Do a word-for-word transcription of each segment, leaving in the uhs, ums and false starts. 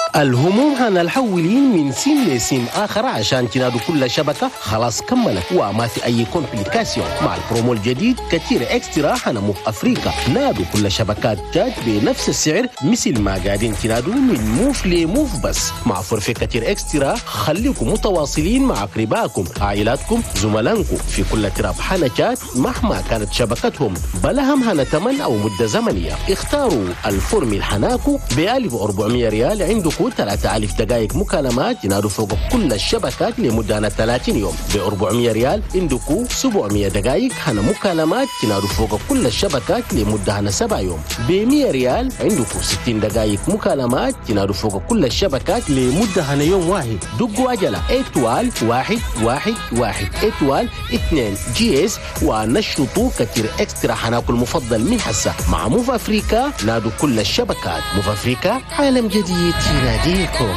الهموم هنحولين من سين لسين آخر عشان تنادوا كل شبكة خلاص كملت وما في أي كومبليكاسيون. مع البرومو الجديد كتير إكسترا هنمو في أفريقيا. نادوا كل شبكات جات بنفس السعر مثل ما قاعدين تنادوا من موف لموف بس. مع فرفة كتير إكسترا خليكم متواصلين مع أقربائكم، عائلاتكم، زملائكم في كل تراب حنكات مهما كانت شبكتهم، بلهم هنا تمن أو مدة زمنية. اختاروا الفورمي الحناكو ب ألف وأربعمية ريال، عندكم ثلاثة آلاف دقائق مكالمات ينادوا فوق كل الشبكات لمدة ثلاثين يوم. ب أربعمية ريال عندكم سبعمية دقائق هنا مكالمات ينادوا فوق كل الشبكات لمدة هنا سبعة يوم. ب مية ريال عندكم ستين دقائق مكالمات ينادوا فوق كل الشبكات لمدة هنا يوم واحد. دقوا عجلة اتوال واحد واحد واحد اتوال اثنين جي اس ونشطوا كتير اكسترا حناكو المفضل من حسا. مع موف افريكا نادوا كل الشبكات. موف افريكا عالم جديد يناديكم.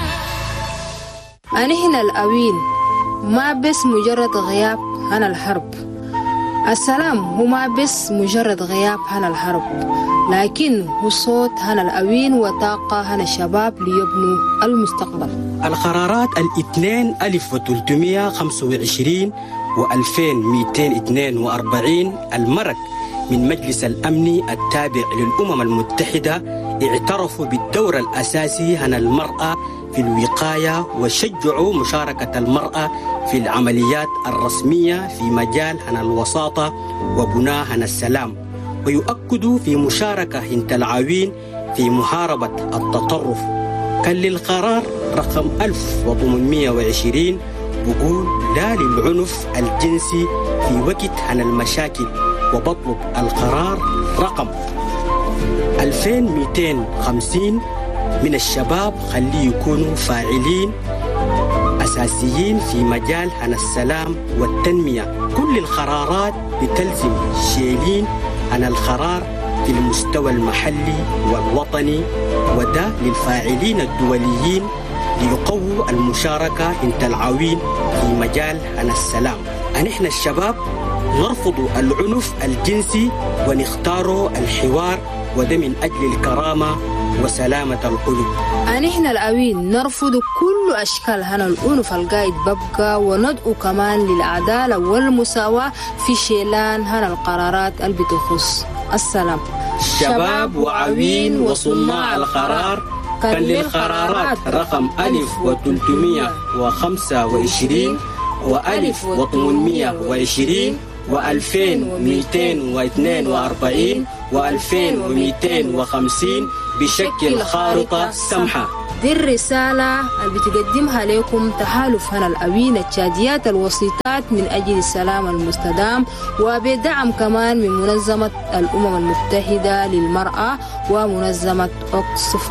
أنا هنا الأوين ما بس مجرد غياب عن الحرب. السلام هو ما بس مجرد غياب عن الحرب، لكن هو صوت عن الأوين وطاقة عن الشباب ليبنوا المستقبل. القرارات الاثنين ألف وثلاثمية خمسة وعشرين وألفين مئتين اثنين وأربعين المرك من مجلس الأمن التابع للأمم المتحدة اعترفوا بالدور الأساسي عن المرأة في الوقاية وشجعوا مشاركة المرأة في العمليات الرسمية في مجال عن الوساطة وبناء عن السلام، ويؤكدوا في مشاركة هند العوين في محاربة التطرف. كان للقرار رقم ألف وثمانمية وعشرين بقول لا للعنف الجنسي في وقت عن المشاكل، وبطلب القرار رقم ألفين ومئتين وخمسين من الشباب خليه يكونوا فاعلين أساسيين في مجال عن السلام والتنمية. كل القرارات بتلزم شيلين عن القرار في المستوى المحلي والوطني، وده للفاعلين الدوليين ليقووا المشاركة انت العوين في مجال عن السلام. نحن الشباب نرفض العنف الجنسي ونختار الحوار، وده من أجل الكرامة وسلامة القلوب. نحن الأوين نرفض كل أشكال هنا العنف القايد ببقى، وندعو كمان للعدالة والمساواة في شيلان هنا القرارات اللي بتخص السلام. شباب وعوين وصناع القرار كان للقرارات رقم ألف وثلاثمية وخمسة وعشرين وألف وثمانمية وعشرين وألفين ومئتين واثنين وأربعين وألفين ومئتين وخمسين بشكل خارطة سمحة. دي الرسالة اللي بتقدمها لكم تحالف هنا الأوين التشاديات الوسيطات من أجل السلام المستدام، وبدعم كمان من منظمة الأمم المتحدة للمرأة ومنظمة أوكسفام.